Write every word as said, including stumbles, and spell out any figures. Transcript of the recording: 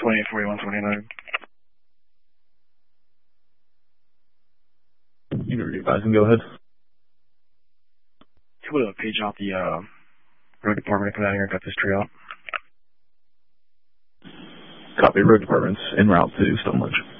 twenty-eight forty-one twenty-nine. You can advise and go ahead. Able to page out the uh, road department, come down here and cut this tree out. Copy. Road department's en route to Stone Ledge.